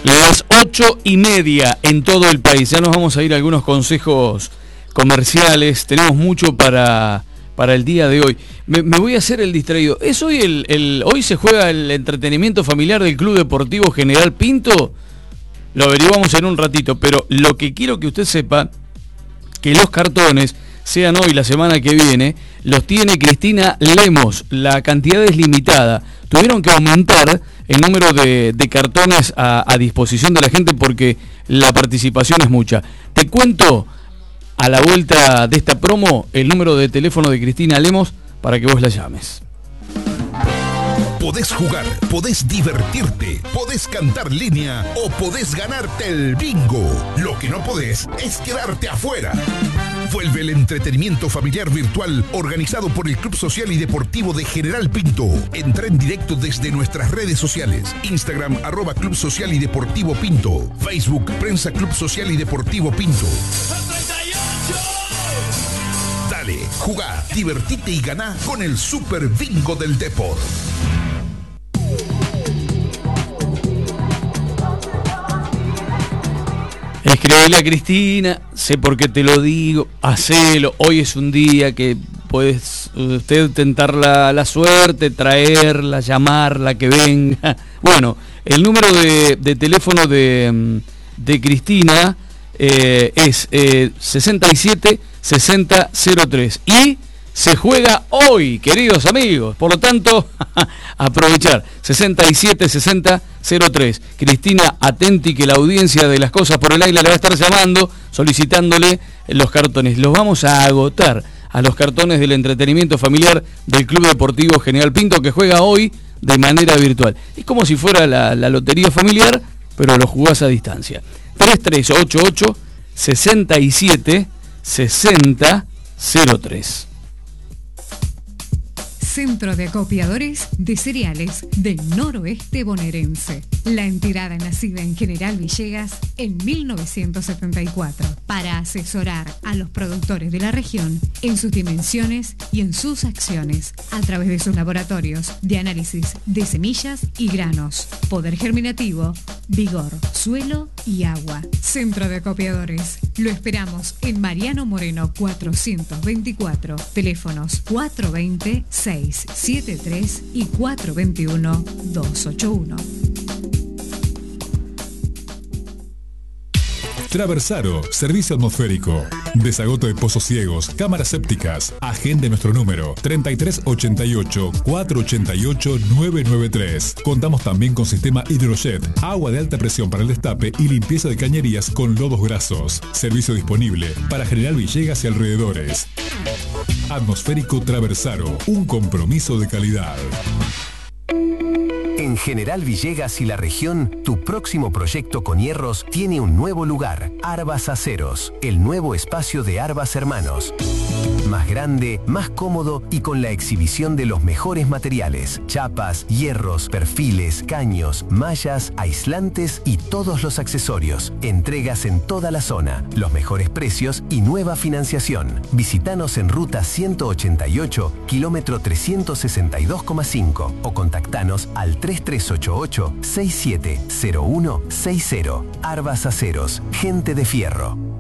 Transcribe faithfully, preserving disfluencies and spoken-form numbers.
Las ocho y media en todo el país. Ya nos vamos a ir a algunos consejos comerciales. Tenemos mucho para, para el día de hoy. Me, me voy a hacer el distraído. ¿Es hoy el, el hoy se juega el entretenimiento familiar del Club Deportivo General Pinto? Lo averiguamos en un ratito, pero lo que quiero que usted sepa, que los cartones, sean hoy, la semana que viene, los tiene Cristina Lemos. La cantidad es limitada. Tuvieron que aumentar el número de, de cartones a, a disposición de la gente porque la participación es mucha. Te cuento a la vuelta de esta promo el número de teléfono de Cristina Lemos para que vos la llames. Podés jugar, podés divertirte, podés cantar línea o podés ganarte el bingo. Lo que no podés es quedarte afuera. Vuelve el entretenimiento familiar virtual organizado por el Club Social y Deportivo de General Pinto. Entra en directo desde nuestras redes sociales. Instagram, arroba Club Social y Deportivo Pinto. Facebook, Prensa Club Social y Deportivo Pinto. Dale, jugá, divertite y ganá con el Super Bingo del Depor. Escribile a Cristina, sé por qué te lo digo, hacelo. Hoy es un día que puedes usted tentar la, la suerte, traerla, llamarla, que venga. Bueno, el número de, de teléfono de, de Cristina eh, es eh, sesenta y siete sesenta cero tres y se juega hoy, queridos amigos. Por lo tanto, aprovechar. sesenta y siete sesenta cero tres. Cristina, atenti que la audiencia de Las Cosas por el Aire le va a estar llamando, solicitándole los cartones. Los vamos a agotar a los cartones del entretenimiento familiar del Club Deportivo General Pinto, que juega hoy de manera virtual. Es como si fuera la, la lotería familiar, pero lo jugás a distancia. tres tres ocho ocho sesenta y siete sesenta cero tres. Centro de Acopiadores de Cereales del Noroeste Bonaerense. La entidad nacida en General Villegas en mil novecientos setenta y cuatro para asesorar a los productores de la región en sus dimensiones y en sus acciones a través de sus laboratorios de análisis de semillas y granos, poder germinativo, vigor, suelo y agua. Centro de Acopiadores. Lo esperamos en Mariano Moreno cuatrocientos veinticuatro. Teléfonos cuatro dos cero seis siete tres y cuatro dos uno dos ocho uno. Traversaro, servicio atmosférico, desagoto de pozos ciegos, cámaras sépticas. Agende nuestro número treinta y tres ochenta y ocho cuatrocientos ochenta y ocho nueve nueve tres. Contamos también con sistema Hidrojet, agua de alta presión para el destape y limpieza de cañerías con lodos grasos. Servicio disponible para General Villegas y alrededores. Atmosférico Traversaro, un compromiso de calidad. En General Villegas y la región, tu próximo proyecto con hierros tiene un nuevo lugar. Arbas Aceros, el nuevo espacio de Arbas Hermanos. Más grande, más cómodo y con la exhibición de los mejores materiales. Chapas, hierros, perfiles, caños, mallas, aislantes y todos los accesorios. Entregas en toda la zona, los mejores precios y nueva financiación. Visítanos en ruta ciento ochenta y ocho, kilómetro trescientos sesenta y dos coma cinco o contactanos al tres tres ocho ocho seis siete cero uno seis cero. Arbas Aceros, gente de fierro.